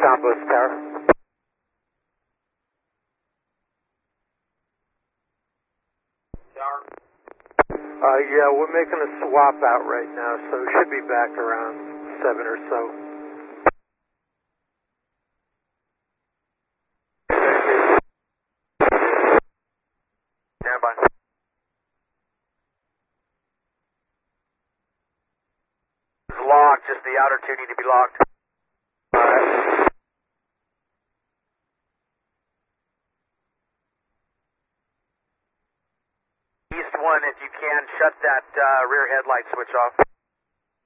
Topmost Tower. Tower. Yeah, we're making a swap out right now, so we should be back around 7 or so. Stand by. It's locked, just the outer two need to be locked. Alright. East 1, if you can, shut that rear headlight switch off.